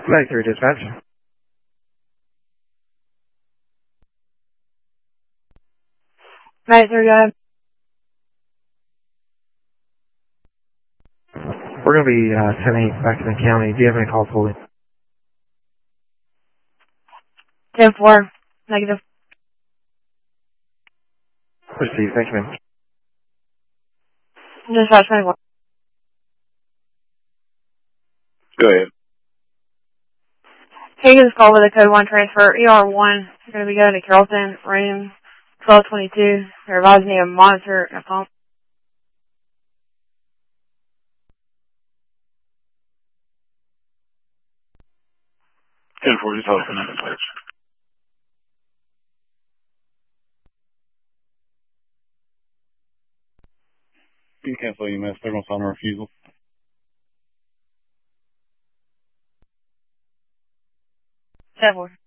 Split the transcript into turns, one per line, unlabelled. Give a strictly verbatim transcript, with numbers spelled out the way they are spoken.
Back through dispatch.
Back through, guy.
We're going to be uh, ten eight back in the county. Do you have any calls for me?
ten four. Negative.
Proceed. Thank you, ma'am.
Dispatch twenty-one.
Go ahead.
Can you give us a call with a code one transfer? E R one. You're going to be going to Carrollton, room twelve twenty-two. They're advising you a monitor and a pump.
ten four, just hold for a minute, please. You can cancel your mess. They're going to sign a refusal.
ten four.